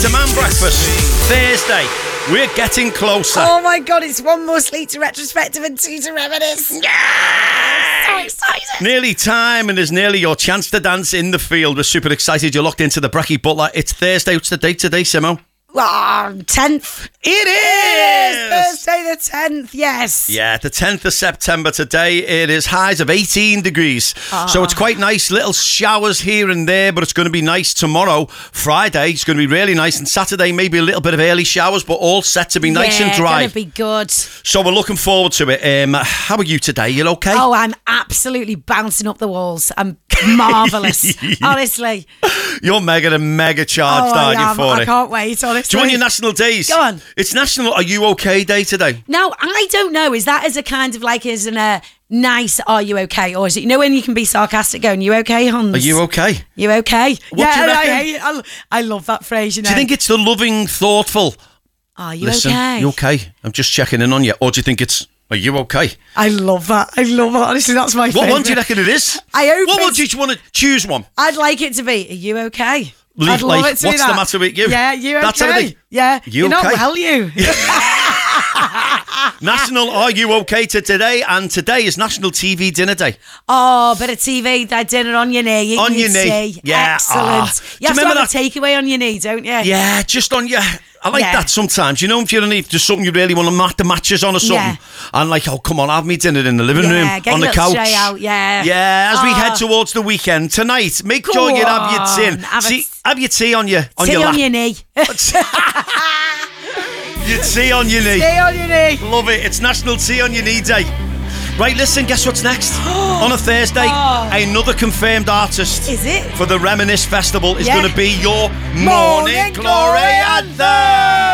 to Man Breakfast. Thursday. We're getting closer. Oh my God, it's one more sleep to retrospective and two to reminisce. Yeah! So excited. Nearly time, and there's nearly your chance to dance in the field. We're super excited. You're locked into the Brekkie Butler. It's Thursday. What's the date today, Simo? 10th. It is! Thursday the 10th, yes. Yeah, the 10th of September today. It is highs of 18 degrees. So it's quite nice. Little showers here and there, but it's going to be nice tomorrow. Friday, it's going to be really nice. And Saturday, maybe a little bit of early showers, but all set to be nice and dry. Going to be good. So we're looking forward to it. How are you today? You okay? Oh, I'm absolutely bouncing up the walls. I'm marvellous, honestly. You're mega charged, aren't you, for it? I can't wait, honestly. Do you want your national days? Go on. It's National Are You OK Day today. Now, I don't know. Is that as a kind of like as a nice are you okay? Or is it, you know when you can be sarcastic going, you okay, Hans? Are you okay? You okay? What do you reckon? I love that phrase, you know. Do you think it's the loving, thoughtful? Are you Listen, okay? you okay? I'm just checking in on you. Or do you think it's, are you okay? I love that. Honestly, that's my favourite. What one do you reckon it is? I hope What would you want to choose one? I'd like it to be, are you okay? I'd love it to be what's that. the matter with you? Yeah, you That's okay? everything. Yeah, you're not okay? well, you. National Are You OK to today, and today is National TV Dinner Day. Oh, bit of TV, that dinner on your knee. On your knee. Tea. Yeah. Excellent. You have to have a takeaway on your knee, don't you? Yeah, just on your... I like that sometimes. You know, if you're in need, just something you really want to mat the matches on or something. Yeah. And like, oh, come on, have me dinner in the living room, get on the your couch. tray out, yeah. Yeah, as we head towards the weekend tonight, make sure you have your tin. Have your tea on your lap. On your knee. Your tea on your knee. Tea on your knee. Love it. It's National Tea on Your Knee Day. Right, listen, guess what's next? On a Thursday, another confirmed artist. Is it? For the Reminisce Festival is going to be your Morning Glory.